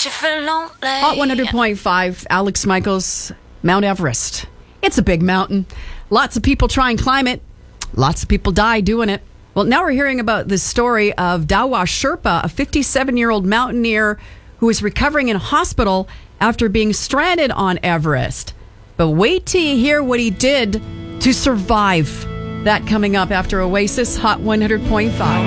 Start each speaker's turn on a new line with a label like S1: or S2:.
S1: you feel lonely.
S2: Hot 100.5, Alex Michaels, Mount Everest. It's a big mountain. Lots of people try and climb it. Lots of people die doing it. Well, now we're hearing about the story of Dawa Sherpa, a 57-year-old mountaineer who is recovering in a hospital after being stranded on Everest. But wait till you hear what he did to survive. That coming up after Oasis Hot 100.5.